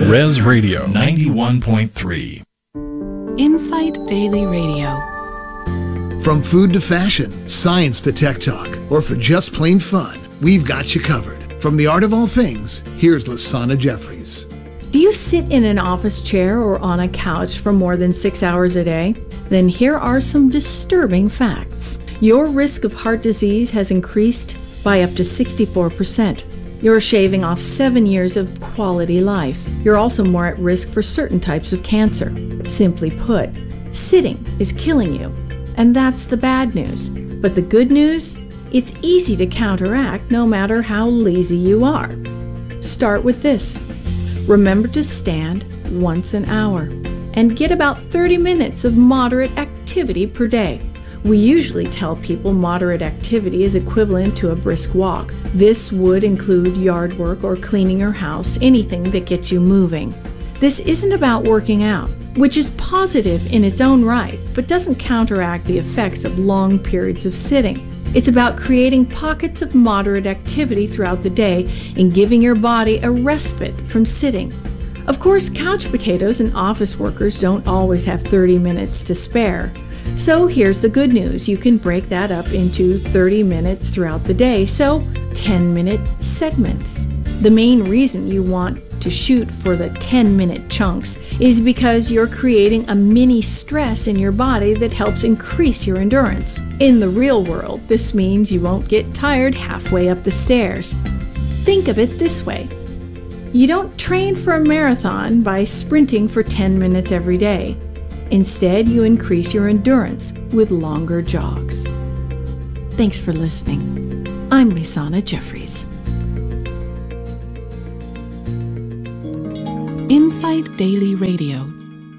Res Radio 91.3. Insight Daily Radio. From food to fashion, science to tech talk, or for just plain fun, we've got you covered. From the art of all things, here's Lasana Jeffries. Do you sit in an office chair or on a couch for more than 6 hours a day? Then here are some disturbing facts. Your risk of heart disease has increased by up to 64%. You're shaving off 7 years of quality life. You're also more at risk for certain types of cancer. Simply put, sitting is killing you. And that's the bad news. But the good news? It's easy to counteract no matter how lazy you are. Start with this. Remember to stand once an hour and get about 30 minutes of moderate activity per day. We usually tell people moderate activity is equivalent to a brisk walk. This would include yard work or cleaning your house, anything that gets you moving. This isn't about working out, which is positive in its own right, but doesn't counteract the effects of long periods of sitting. It's about creating pockets of moderate activity throughout the day and giving your body a respite from sitting. Of course, couch potatoes and office workers don't always have 30 minutes to spare. So here's the good news. You can break that up into 30 minutes throughout the day, so 10-minute segments. The main reason you want to shoot for the 10-minute chunks is because you're creating a mini stress in your body that helps increase your endurance. In the real world, this means you won't get tired halfway up the stairs. Think of it this way. You don't train for a marathon by sprinting for 10 minutes every day. Instead, you increase your endurance with longer jogs. Thanks for listening. I'm Lasana Jeffries. Insight Daily Radio.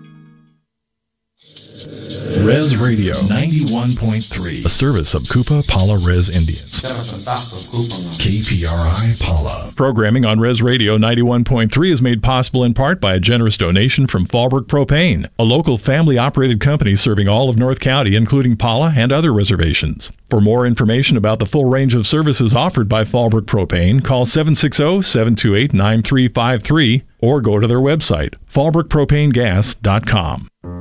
Res Radio 91.3. A service of Kupa Pala Res Indians. KPRI Pala. Programming on Res Radio 91.3 is made possible in part by a generous donation from Fallbrook Propane, a local family-operated company serving all of North County, including Pala and other reservations. For more information about the full range of services offered by Fallbrook Propane, call 760-728-9353 or go to their website, fallbrookpropanegas.com.